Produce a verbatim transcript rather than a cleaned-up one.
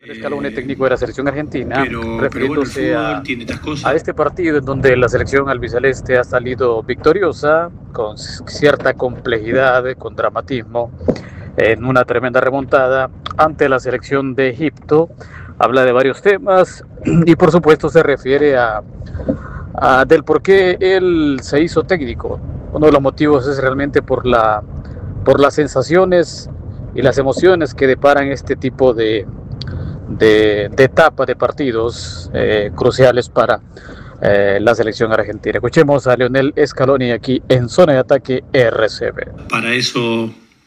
El Scaloni, técnico de la selección argentina, pero, refiriéndose pero bueno, el a, fútbol tiene estas cosas. a este partido en donde la selección albiceleste ha salido victoriosa, con cierta complejidad, con dramatismo, en una tremenda remontada ante la selección de Egipto. Habla de varios temas y por supuesto se refiere a, a del por qué él se hizo técnico. Uno de los motivos es realmente por la por las sensaciones y las emociones que deparan este tipo de, de, de etapa de partidos eh, cruciales para eh, la selección argentina. Escuchemos a Lionel Scaloni aquí en Zona de Ataque R C B. Para eso